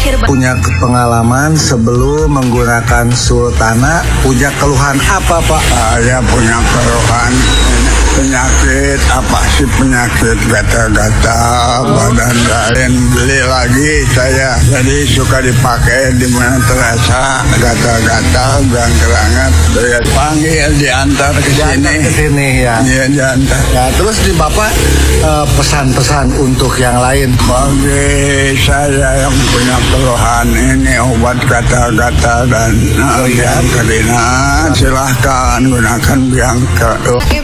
Punya pengalaman sebelum menggunakan Sultana, punya keluhan apa Pak? Saya punya keluhan penyakit, apa sih penyakit gatal-gatal badan, lain beli lagi saya, jadi suka dipakai di mana terasa gatal-gatal berangkat saya panggil diantar ke sini ya. Iya, diantar. Ya, terus di Bapak pesan-pesan untuk yang lain bagi saya yang punya keluhan ini obat gatal-gatal dan biang kelina, silahkan gunakan biang kelina.